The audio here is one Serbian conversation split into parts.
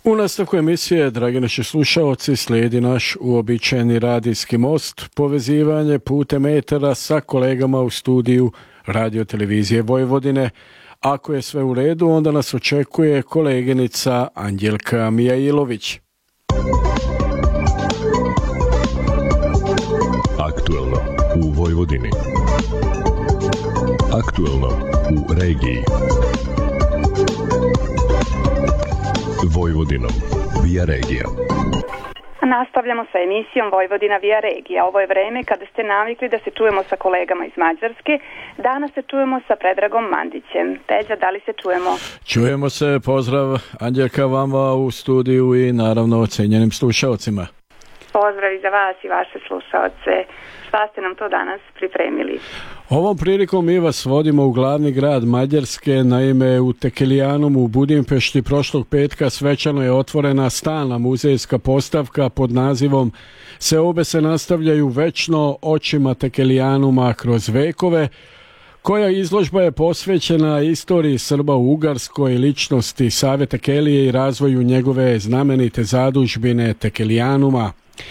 U nastavku emisije, dragi naši slušaoci, slijedi naš uobičajeni radijski most, povezivanje putem etera sa kolegama u studiju Radio Televizije Vojvodine. Ako je sve u redu, onda nas očekuje koleginica Anđelka Mijailović. Aktuelno u Vojvodini. Aktuelno u regiji. Vojvodinom via regija. Nastavljamo sa emisijom Vojvodina via regija. Ovo je vreme kada ste navikli da se čujemo sa kolegama iz Mađarske. Danas se čujemo sa Predragom Mandićem. Peđa, da li se čujemo? Čujemo se, pozdrav Anđelka vama u studiju i naravno ocenjenim slušalcima. Pozdrav i za vas i vaše slušalce. Šta ste nam to danas pripremili? Ovom prilikom mi vas vodimo u glavni grad Mađarske. Naime, u Tekelijanum u Budimpešti prošlog petka svečano je otvorena stalna muzejska postavka pod nazivom Seobe se nastavljaju večno očima Tekelijanuma kroz vekove, koja izložba je posvećena istoriji Srba u Ugarskoj, ličnosti Save Tekelije i razvoju njegove znamenite zadužbine Tekelijanuma.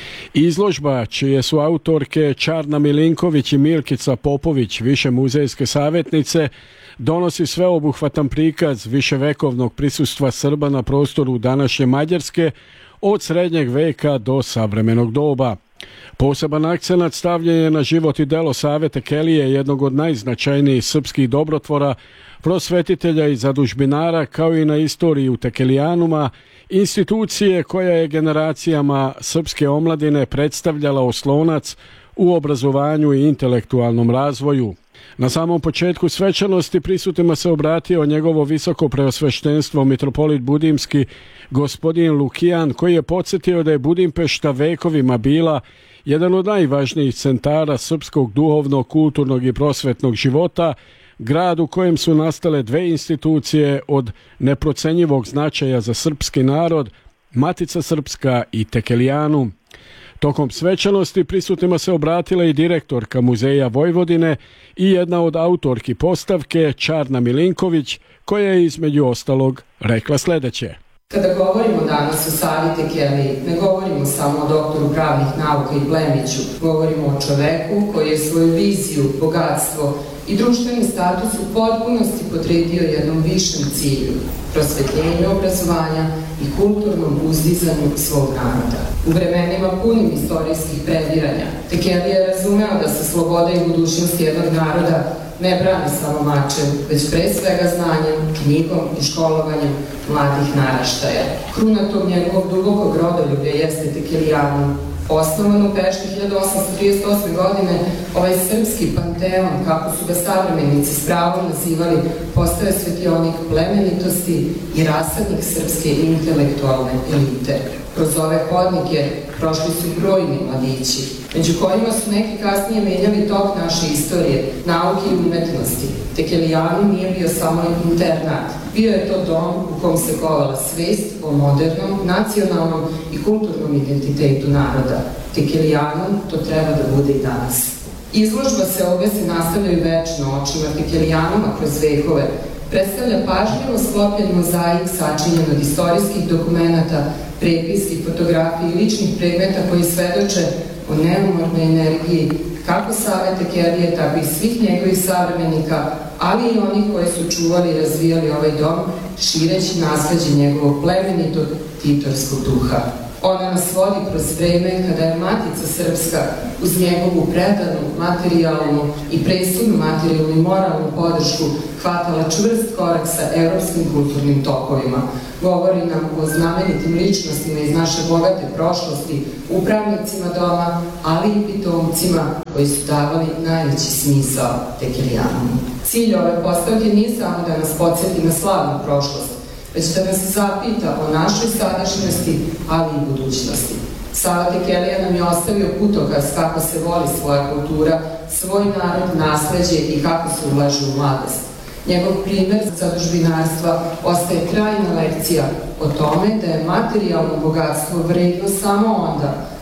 Izložba, čije su autorke Čarna Milinković i Milkica Popović, više muzejske savjetnice, donosi sveobuhvatan prikaz viševekovnog prisustva Srba na prostoru današnje Mađarske od srednjeg veka do savremenog doba. Poseban akcenat stavljen je na život i delo Save Tekelije, jednog od najznačajnijih srpskih dobrotvora, prosvetitelja i zadužbinara, kao i na istoriju Tekelijanuma, institucije koja je generacijama srpske omladine predstavljala oslonac u obrazovanju i intelektualnom razvoju. Na samom početku svečanosti prisutnima se obratio njegovo visoko preosveštenstvo mitropolit Budimski gospodin Lukijan, koji je podsjetio da je Budimpešta vekovima bila jedan od najvažnijih centara srpskog duhovnog, kulturnog i prosvetnog života, grad u kojem su nastale dve institucije od neprocenjivog značaja za srpski narod, Matica Srpska i Tekelijanum. Tokom svečanosti prisutnima se obratila i direktorka Muzeja Vojvodine i jedna od autorki postavke, Čarna Milinković, koja je između ostalog rekla sljedeće. Kada govorimo danas o Savi Tekeliji, ne govorimo samo o doktoru pravnih nauka i plemiću, govorimo o čoveku koji je svoju viziju, bogatstvo i društveni status u potpunosti podredio jednom višem cilju, prosvetljenju obrazovanja i kulturnom uzdizanju svog naroda. U vremenima punim istorijskih previranja, Tekelija je razumeo da se sloboda i budućnost jednog naroda ne brani samo mačem, već pre svega znanjem, knjigom i školovanjem mladih naraštaja. Kruna njegovog dubokog rodoljublja jeste Tekelijanum. Osnovan u Pešti 1838. godine, ovaj srpski panteon, kako su ga savremenici s pravom nazivali, postaje svetionik plemenitosti i rasadnik srpske intelektualne elite. Kroz ove hodnike prošli su brojni mladići, među kojima su neki kasnije menjali tok naše istorije, nauke i umetnosti. Tekelijanum nije bio samo internat, bio je to dom u kom se kovala svest o modernom, nacionalnom i kulturnom identitetu naroda. Tekelijanum to treba da bude i danas. Izložba Seobe se nastavljaju večno očima Tekelijanuma kroz vekove, predstavlja pažljivo sklopljen mozaik sačinjen od istorijskih dokumenata, prepiski, fotografiji i ličnih predmeta koji svedoče o neumornoj energiji kako Save Tekelije, tako i svih njegovih savremenika, ali i onih koji su čuvali i razvijali ovaj dom, šireći nasleđe njegovog plemenitog titorskog duha. Ona nas vodi kroz vreme kada je Matica Srpska uz njegovu predanu, materijalnu i presudnu materijalnu i moralnu podršku hvatala čvrst korak sa evropskim kulturnim tokovima. Govori nam o znamenitim ličnostima iz naše bogate prošlosti, upravnicima doma, ali i pitomcima koji su davali najveći smisao Tekelijanumu. Cilj ove postavke nije samo da nas podsjeti na slavnu prošlost, već da nas zapita o našoj sadašnjosti, ali i budućnosti. Sava Tekelija nam je ostavio putokaz kako se voli svoja kultura, svoj narod, nasleđe i kako se ulaže u mladost. Njegov primer zadužbinarstva ostaje trajna lekcija o tome da je materijalno bogatstvo vredno samo onda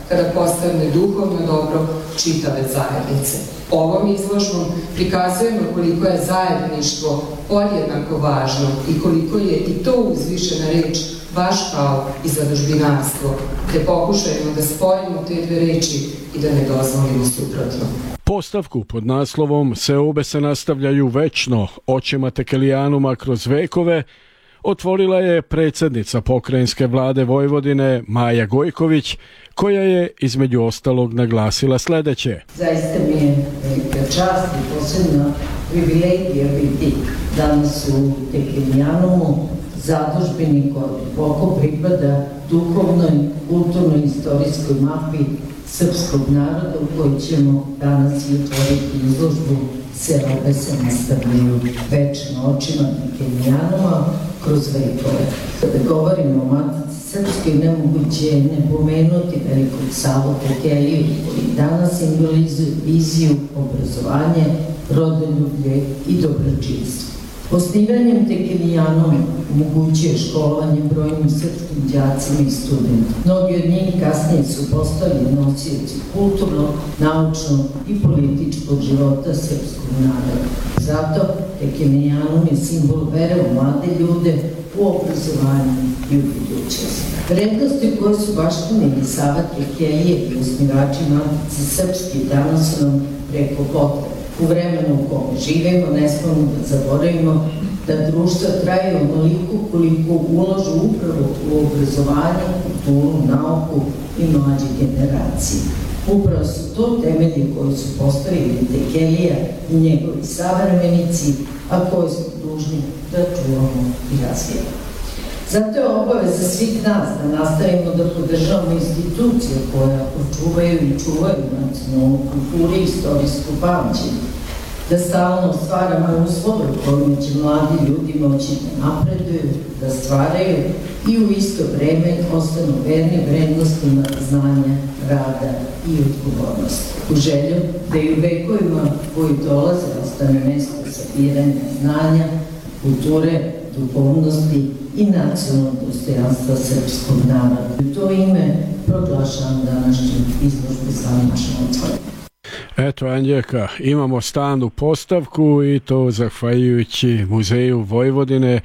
kada postane duhovno dobro čitave zajednice. Ovom izložbom prikazujemo koliko je zajedništvo podjednako važno i koliko je i to uzvišena reč baš kao i zadužbinarstvo, te pokušajemo da spojimo te dve reči i da ne dozvolimo suprotno. Postavku pod naslovom Seobe se nastavljaju večno, očima Tekelijanuma kroz vekove, otvorila je predsjednica pokrajinske vlade Vojvodine Maja Gojković, koja je između ostalog naglasila sljedeće. Zaista mi je velika čast i posebna privilegija biti danas u Tekeljanumu, zadužbini koja duboko pripada duhovnoj, kulturnoj, istorijskoj mapi srpskog naroda u kojoj ćemo danas i otvoriti izložbu Seobe se nastavljaju večno, očima Tekeljanuma kroz vekove. Kada govorimo o Matici Srpskoj, nemoguće je ne pomenuti velikog Savu Tekeliju, koji danas simbolizuje viziju, obrazovanje, rodoljublje i dobročinstvo. Osnivanjem Tekelijanuma omogućuje školovanje brojnim srpskim đacima i studentima. Mnogi od njih kasnije su postali nosioci kulturnog, naučnog i političkog života srpskog naroda. Zato Tekelijanum je simbol vere u mlade ljude, u obrazovanju i u budućnosti. Vrednosti koje su baštinili Sava Tekelije i osnivači Matice Srpske danas su nam preko potrebe. U vremenu u kome živimo ne smemo da zaboravimo da društva traju onoliko koliko uložu upravo u obrazovanje, kulturu, nauku i mlađe generacije. Upravo su to temelji koji su postavili Tekelija i njegovi savremenici, a koje smo dužni da čuvamo i razvijamo. Zato je obaveza svih nas da nastavimo da podržavamo institucije koje očuvaju i čuvaju nacionalnu kulturu i istorijsku pamćenje, da stalno stvaramo uslove u kojima će mladi ljudi moći da napreduju, da stvaraju i u isto vreme ostanu verni vrednostima znanja, rada i odgovornosti. U želju da i u vekovima koji dolaze ostane mesto sabiranja znanja, kulture, duhovnosti i nacionalnog dostojanstva srpskog naroda. U to ime proglašavam današnju izložbu zvanično otvorenu. Eto, Anđelka, imamo stalnu postavku i to zahvaljujući Muzeju Vojvodine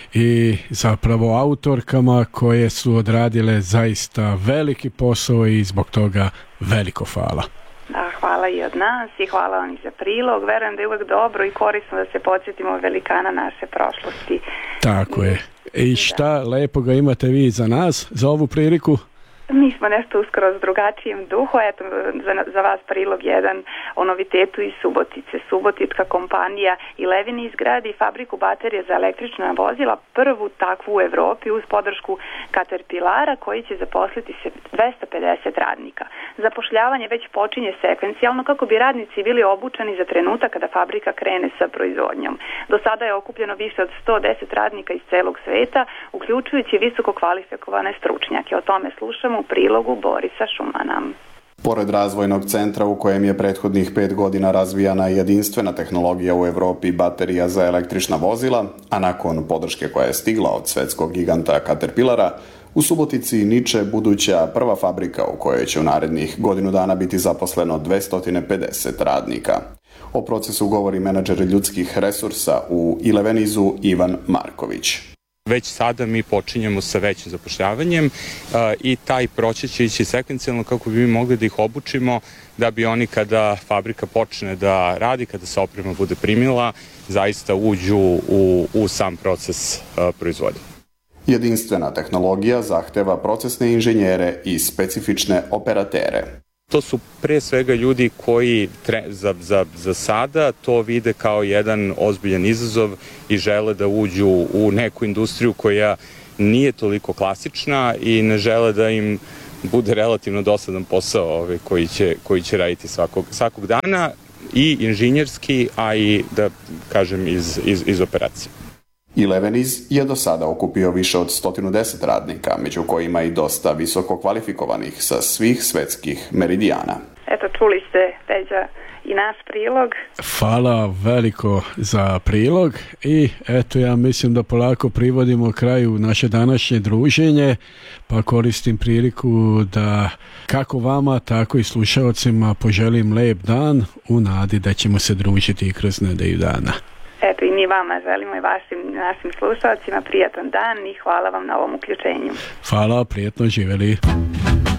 i zapravo autorkama koje su odradile zaista veliki posao i zbog toga veliko hvala. Da, hvala i od nas i hvala vam i za prilog. Verujem da je uvek dobro i korisno da se podsjetimo velikana naše prošlosti. Tako je. I šta lepo ga imate vi za nas, za ovu priliku? Mi smo nešto uskoro s drugačijem duhu, eto za vas prilog jedan o novitetu iz Subotice. Subotička kompanija i Levini izgradi fabriku baterije za električna vozila, prvu takvu u Evropi uz podršku Caterpillara koji će zaposliti 250 radnika. Zapošljavanje već počinje sekvencijalno kako bi radnici bili obučeni za trenutak kada fabrika krene sa proizvodnjom. Do sada je okupljeno više od 110 radnika iz celog sveta, uključujući visoko kvalifikovane stručnjake. O tome slušamo u prilogu Borisa Šumana. Pored razvojnog centra u kojem je prethodnih 5 godina razvijana jedinstvena tehnologija u Evropi baterija za električna vozila, a nakon podrške koja je stigla od svetskog giganta Caterpillara, u Subotici niče buduća prva fabrika u kojoj će u narednih godinu dana biti zaposleno 250 radnika. O procesu govori menadžer ljudskih resursa u Ilevenizu Ivan Marković. Već sada mi počinjemo sa većim zapošljavanjem i taj proces će ići sekvencijalno kako bi mi mogli da ih obučimo da bi oni kada fabrika počne da radi, kada se oprema bude primila, zaista uđu u sam proces proizvodnje. Jedinstvena tehnologija zahteva procesne inženjere i specifične operatere. To su pre svega ljudi koji za sada to vide kao jedan ozbiljan izazov i žele da uđu u neku industriju koja nije toliko klasična i ne žele da im bude relativno dosadan posao koji će raditi svakog dana i inženjerski, a i da kažem iz operacije. Ileveniz je do sada okupio više od 110 radnika, među kojima i dosta visoko kvalifikovanih sa svih svetskih meridijana. Eto, čuli ste, Peđa, i naš prilog. Hvala veliko za prilog i eto, ja mislim da polako privodimo kraju naše današnje druženje, pa koristim priliku da kako vama, tako i slušalcima poželim lep dan u nadi da ćemo se družiti i kroz nedelju dana. Eto, i mi vama želimo i našim slušalcima prijatan dan i hvala vam na ovom uključenju. Hvala, prijetno živjeli.